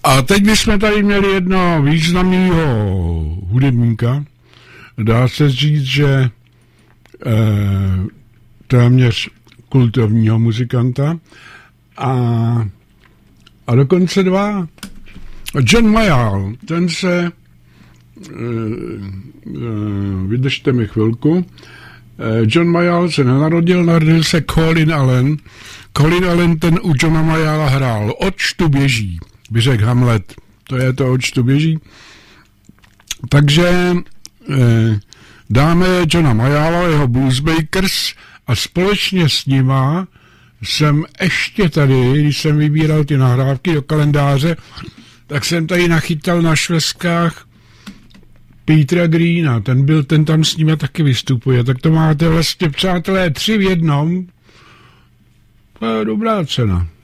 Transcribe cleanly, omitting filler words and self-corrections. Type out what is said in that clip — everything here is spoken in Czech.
A teď bychom tady měli jednoho významného hudebníka. Dá se říct, že téměř kultovního muzikanta. A dokonce dva. John Mayall, ten se... vydržte mi chvilku. John Mayall se nenarodil, narodil se Colin Allen. Colin Allen ten u Johna Mayalla hrál Oč tu běží, by řekl Hamlet. To je to, oč tu běží. Takže dáme Johna Mayalla, jeho Bluesmakers a společně s nima jsem ještě tady, když jsem vybíral ty nahrávky do kalendáře, tak jsem tady nachytal na šveskách Petra Greena, ten tam s nimi taky vystupuje, tak to máte vlastně, přátelé, 3 v jednom. To je dobrá cena.